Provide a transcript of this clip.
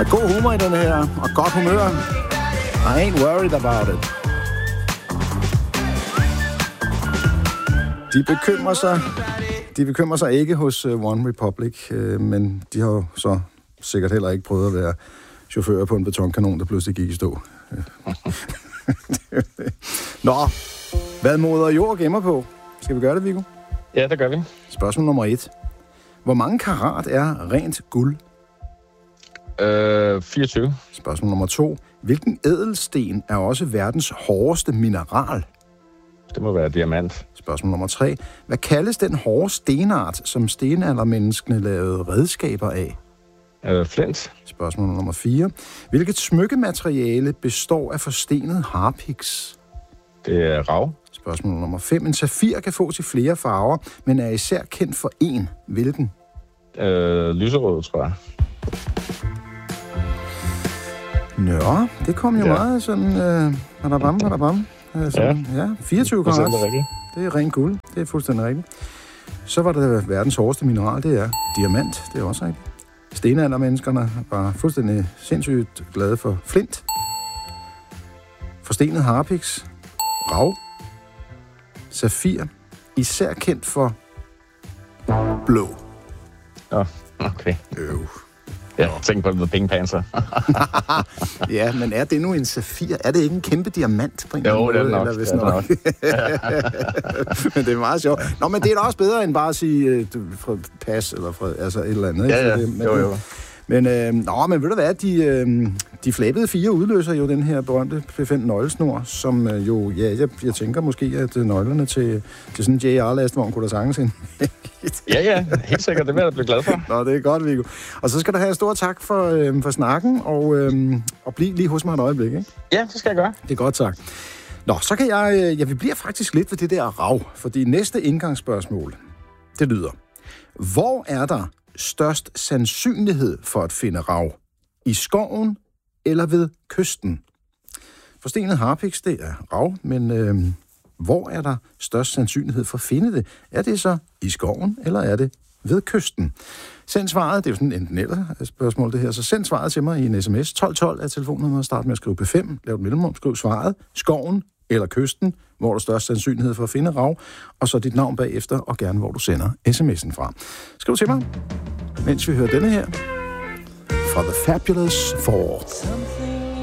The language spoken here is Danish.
er god humor i den her, og godt humør. I ain't worried about it. De bekymrer sig ikke hos One Republic, men de har jo så sikkert heller ikke prøvet at være chauffør på en betonkanon, der pludselig gik i stå. Nå, hvad moder jord gemmer på? Skal vi gøre det, Viggo? Ja, det gør vi. Spørgsmål nummer 1. Hvor mange karat er rent guld? 24. Spørgsmål nummer 2. Hvilken ædelsten er også verdens hårdeste mineral? Det må være diamant. Spørgsmål nummer 3. Hvad kaldes den hårde stenart, som stenaldermenneskene lavede redskaber af? Flint. Spørgsmål nummer 4. Hvilket smykkemateriale består af forstenet harpiks? Det er rav. Spørgsmål nummer 5. En safir kan fås i flere farver, men er især kendt for én. Hvilken? Lyserød, tror jeg. Nå, det kom jo meget sådan... badabam. Ja, 24 karat. Det er rent guld. Det er fuldstændig rigtigt. Så var det verdens hårdeste mineral, det er diamant. Det er også rigtigt. Stenaldermenneskerne var fuldstændig sindssygt glade for flint. Forstenet harpiks. Rav. Safir. Især kendt for blå. Okay. Ja, tænk på The Pink Panther. Ja, men er det nu en safir? Er det ikke en kæmpe diamant på en eller anden måde? Jo, det er nok. Men det er meget sjovt. Nå, men det er da også bedre end bare at sige fra pas eller fra altså et eller andet. Ja. Jo. Men ved du hvad, de flabede 4 udløser jo den her berømte P5-nøglesnor, som jeg tænker måske, at nøglerne til sådan en JR-lastvogn kunne der sagtens ind. Ja, helt sikkert. Det vil jeg da blive glad for. Nå, det er godt, Viggo. Og så skal du have stor tak for snakken, og blive lige hos mig et øjeblik, ikke? Ja, det skal jeg gøre. Det er godt sagt. Nå, så kan vi bliver faktisk lidt ved det der rav, fordi næste indgangsspørgsmål, det lyder: hvor er der størst sandsynlighed for at finde rav? I skoven eller ved kysten? Forstenet harpiks, det er rav, men hvor er der størst sandsynlighed for at finde det? Er det så i skoven, eller er det ved kysten? Send svaret, det er jo sådan en enten eller spørgsmål det her, så send svaret til mig i en sms. 1212 er telefonnummeret, start med at skrive P5, lav et mellemrum, skriv svaret, skoven eller kysten, hvor der er størst sandsynlighed for at finde rav, og så dit navn bagefter, og gerne hvor du sender sms'en fra. Skriv til mig, mens vi hører denne her fra The Fabulous Four.